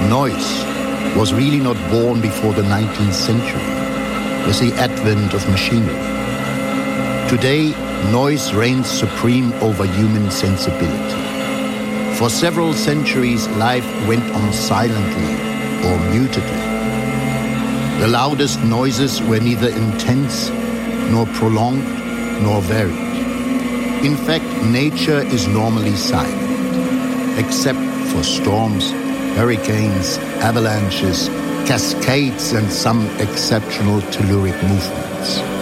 noise was really not born before the 19th century, with the advent of machinery. Today, noise reigns supreme over human sensibility. For several centuries, life went on silently or mutedly. The loudest noises were neither intense, nor prolonged, nor varied. In fact, nature is normally silent, except for storms, hurricanes, avalanches, cascades, and some exceptional telluric movements.